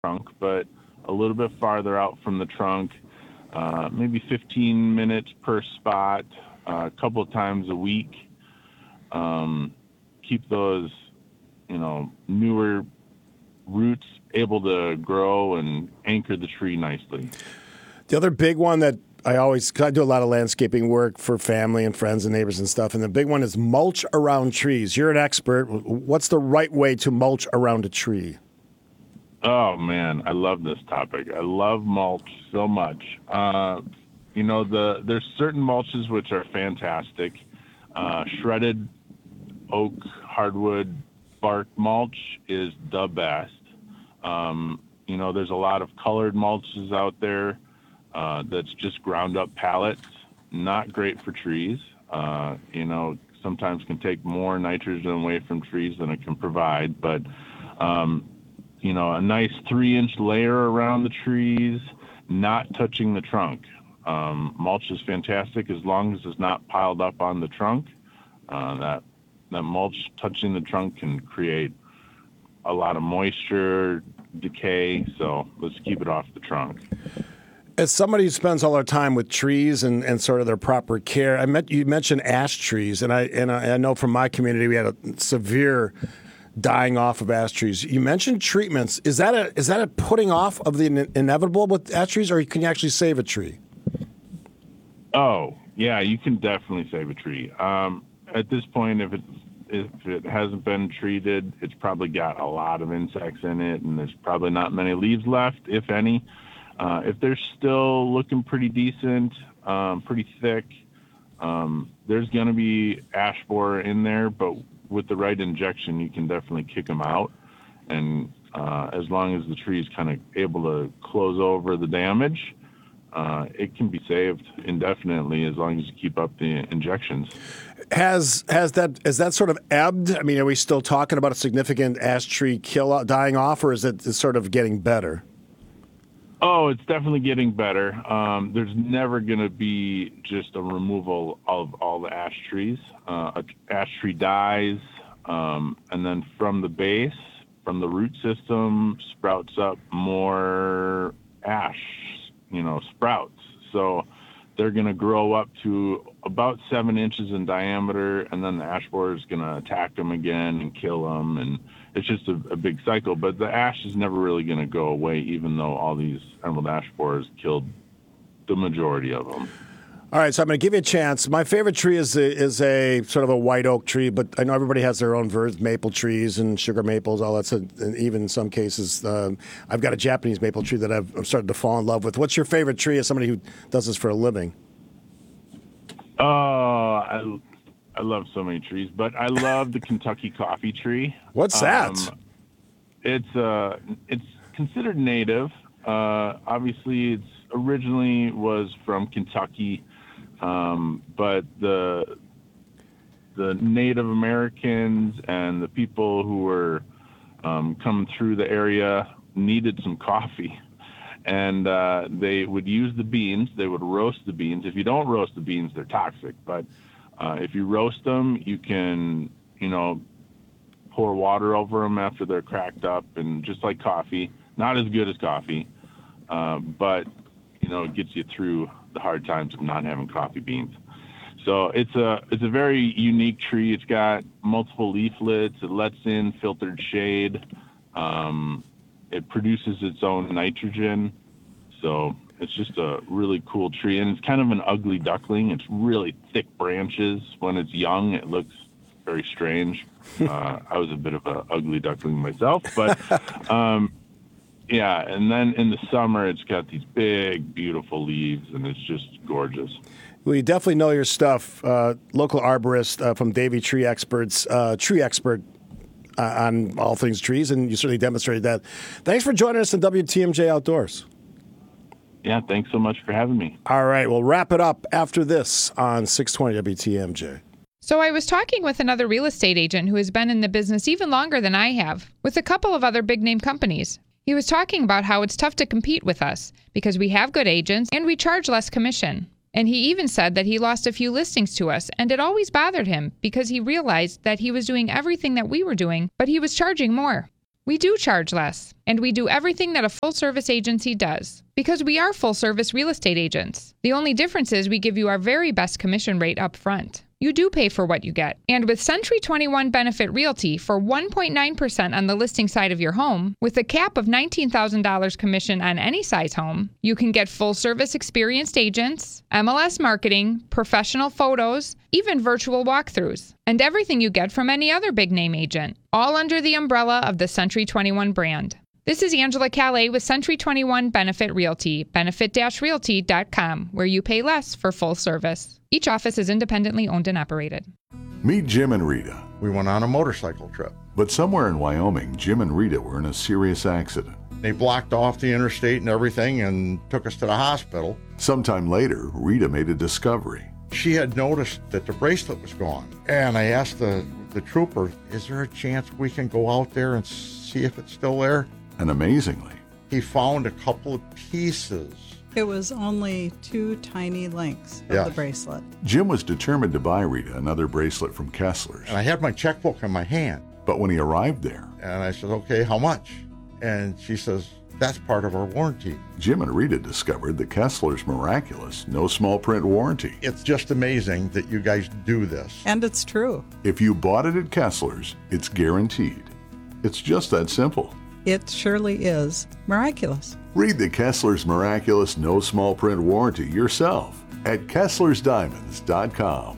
trunk, but a little bit farther out from the trunk, maybe 15 minutes per spot, a couple of times a week. Keep those, newer roots able to grow and anchor the tree nicely. The other big one that cause I do a lot of landscaping work for family and friends and neighbors and stuff, and the big one is mulch around trees. You're an expert. What's the right way to mulch around a tree? Oh, man, I love this topic. I love mulch so much. There's certain mulches which are fantastic. Shredded oak, hardwood, bark mulch is the best. There's a lot of colored mulches out there that's just ground up pellets. Not great for trees. Sometimes can take more nitrogen away from trees than it can provide, but a nice 3-inch layer around the trees, not touching the trunk. Mulch is fantastic as long as it's not piled up on the trunk. That mulch touching the trunk can create a lot of moisture, decay, so let's keep it off the trunk. As somebody who spends all our time with trees and sort of their proper care, you mentioned ash trees, and I know from my community we had a severe dying off of ash trees. You mentioned treatments. Is that a putting off of the inevitable with ash trees, or can you actually save a tree? Oh, yeah, you can definitely save a tree. At this point, if it hasn't been treated, it's probably got a lot of insects in it, and there's probably not many leaves left, if any. If they're still looking pretty decent, pretty thick, there's going to be ash borer in there, but with the right injection, you can definitely kick them out. And as long as the tree is kind of able to close over the damage, it can be saved indefinitely as long as you keep up the injections. Has that sort of ebbed? I mean, are we still talking about a significant ash tree dying off, or is it sort of getting better? Oh, it's definitely getting better. There's never going to be just a removal of all the ash trees. An ash tree dies, and then from the base, from the root system, sprouts up more ash, sprouts. So they're going to grow up to about 7 inches in diameter, and then the ash borer is going to attack them again and kill them, and it's just a big cycle. But the ash is never really going to go away, even though all these emerald ash borers killed the majority of them. All right, so I'm going to give you a chance. My favorite tree is a sort of a white oak tree, but I know everybody has their own versions, maple trees and sugar maples, all that. And even in some cases, I've got a Japanese maple tree that I've started to fall in love with. What's your favorite tree as somebody who does this for a living? Oh, I love so many trees, but I love the Kentucky coffee tree. What's that? It's considered native. Obviously, it's originally was from Kentucky, but the Native Americans and the people who were coming through the area needed some coffee. And they would use the beans. They would roast the beans. If you don't roast the beans, they're toxic. But if you roast them, you can, pour water over them after they're cracked up, and just like coffee, not as good as coffee, but it gets you through the hard times of not having coffee beans. So it's a very unique tree. It's got multiple leaflets. It lets in filtered shade. It produces its own nitrogen. So it's just a really cool tree. And it's kind of an ugly duckling. It's really thick branches. When it's young, it looks very strange. I was a bit of an ugly duckling myself. But, yeah, and then in the summer, it's got these big, beautiful leaves, and it's just gorgeous. Well, you definitely know your stuff. Local arborist from Davey Tree Experts, tree expert on all things trees, and you certainly demonstrated that. Thanks for joining us on WTMJ Outdoors. Yeah, thanks so much for having me. All right, we'll wrap it up after this on 620 WTMJ. So I was talking with another real estate agent who has been in the business even longer than I have, with a couple of other big-name companies. He was talking about how it's tough to compete with us because we have good agents and we charge less commission. And he even said that he lost a few listings to us, and it always bothered him because he realized that he was doing everything that we were doing, but he was charging more. We do charge less, and we do everything that a full-service agency does, because we are full-service real estate agents. The only difference is we give you our very best commission rate up front. You do pay for what you get. And with Century 21 Benefit Realty for 1.9% on the listing side of your home, with a cap of $19,000 commission on any size home, you can get full-service experienced agents, MLS marketing, professional photos, even virtual walkthroughs, and everything you get from any other big-name agent, all under the umbrella of the Century 21 brand. This is Angela Calais with Century 21 Benefit Realty, benefit-realty.com, where you pay less for full service. Each office is independently owned and operated. Meet Jim and Rita. We went on a motorcycle trip. But somewhere in Wyoming, Jim and Rita were in a serious accident. They blocked off the interstate and everything and took us to the hospital. Sometime later, Rita made a discovery. She had noticed that the bracelet was gone. And I asked the trooper, is there a chance we can go out there and see if it's still there? And amazingly, he found a couple of pieces. It was only 2 tiny links of the bracelet. Jim was determined to buy Rita another bracelet from Kessler's. And I had my checkbook in my hand. But when he arrived there, and I said, okay, how much? And she says, that's part of our warranty. Jim and Rita discovered the Kessler's miraculous no small print warranty. It's just amazing that you guys do this. And it's true. If you bought it at Kessler's, it's guaranteed. It's just that simple. It surely is miraculous. Read the Kessler's miraculous no small print warranty yourself at KesslersDiamonds.com.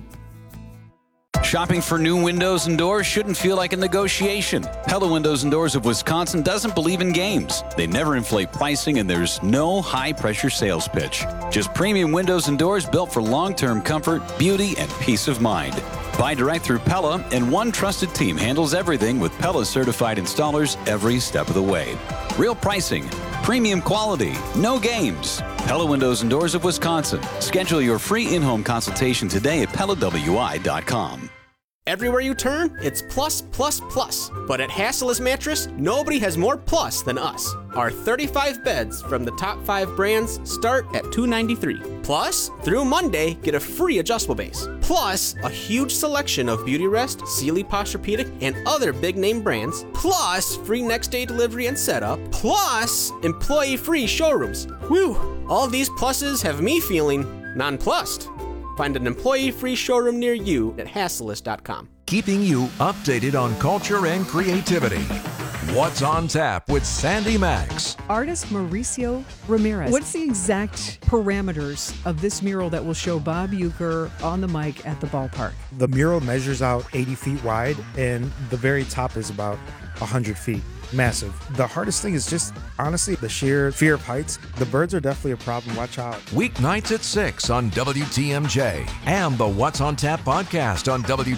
Shopping for new windows and doors shouldn't feel like a negotiation. Pella Windows and Doors of Wisconsin doesn't believe in games. They never inflate pricing, and there's no high-pressure sales pitch. Just premium windows and doors built for long-term comfort, beauty, and peace of mind. Buy direct through Pella, and one trusted team handles everything with Pella certified installers every step of the way. Real pricing, premium quality, no games. Pella Windows and Doors of Wisconsin. Schedule your free in-home consultation today at PellaWI.com. Everywhere you turn, it's plus, plus, plus. But at Hassellus Mattress, nobody has more plus than us. Our 35 beds from the top 5 brands start at $293. Plus, through Monday, get a free adjustable base. Plus, a huge selection of Beautyrest, Sealy Posturepedic, and other big-name brands. Plus, free next-day delivery and setup. Plus, employee-free showrooms. Whew! All these pluses have me feeling nonplussed. Find an employee-free showroom near you at Hassellus.com. Keeping you updated on culture and creativity. What's on Tap with Sandy Max. Artist Mauricio Ramirez. What's the exact parameters of this mural that will show Bob Uecker on the mic at the ballpark? The mural measures out 80 feet wide, and the very top is about 100 feet. Massive. The hardest thing is just, honestly, the sheer fear of heights. The birds are definitely a problem. Watch out. Weeknights at 6 on WTMJ and the What's on Tap podcast on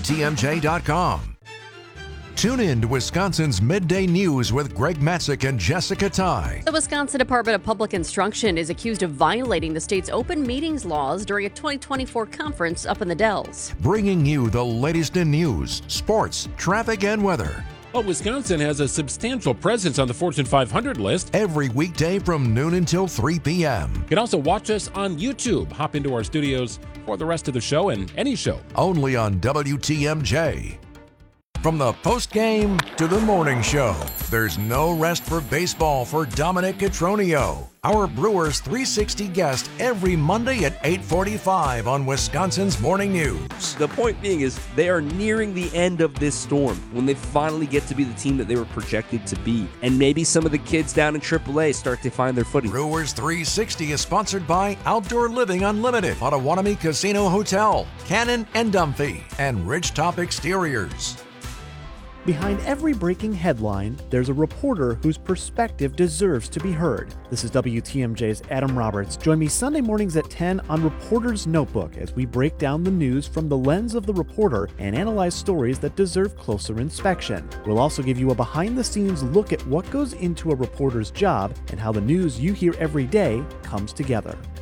WTMJ.com. Tune in to Wisconsin's Midday News with Greg Matzik and Jessica Ty. The Wisconsin Department of Public Instruction is accused of violating the state's open meetings laws during a 2024 conference up in the Dells. Bringing you the latest in news, sports, traffic, and weather. Well, Wisconsin has a substantial presence on the Fortune 500 list. Every weekday from noon until 3 p.m. You can also watch us on YouTube. Hop into our studios for the rest of the show and any show. Only on WTMJ. From the post-game to the morning show, there's no rest for baseball for Dominic Cotroneo, our Brewers 360 guest every Monday at 8:45 on Wisconsin's Morning News. The point being is they are nearing the end of this storm when they finally get to be the team that they were projected to be. And maybe some of the kids down in AAA start to find their footing. Brewers 360 is sponsored by Outdoor Living Unlimited, Potawatomi Casino Hotel, Cannon and Dunphy, and Ridgetop Exteriors. Behind every breaking headline, there's a reporter whose perspective deserves to be heard. This is WTMJ's Adam Roberts. Join me Sunday mornings at 10 on Reporter's Notebook as we break down the news from the lens of the reporter and analyze stories that deserve closer inspection. We'll also give you a behind-the-scenes look at what goes into a reporter's job and how the news you hear every day comes together.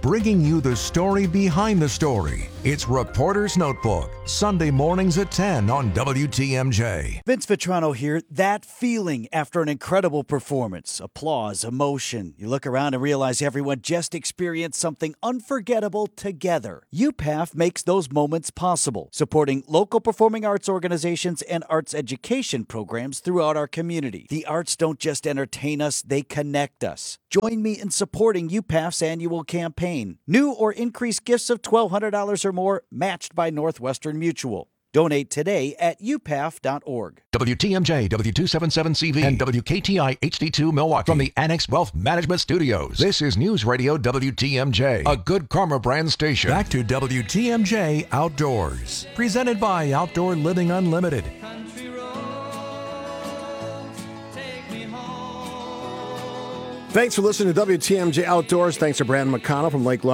bringing you the story behind the story. It's Reporter's Notebook, Sunday mornings at 10 on WTMJ. Vince Vitrano here. That feeling after an incredible performance, applause, emotion. You look around and realize everyone just experienced something unforgettable together. UPAF makes those moments possible, supporting local performing arts organizations and arts education programs throughout our community. The arts don't just entertain us, they connect us. Join me in supporting UPAF's annual campaign. New or increased gifts of $1,200 or more matched by Northwestern Mutual. Donate today at upaf.org. WTMJ, W277CV, and WKTI HD2 Milwaukee from the Annex Wealth Management Studios. This is News Radio WTMJ, a Good Karma brand station. Back to WTMJ Outdoors, presented by Outdoor Living Unlimited. Thanks for listening to WTMJ Outdoors. Thanks to Brandon McConnell from Lake Lawn.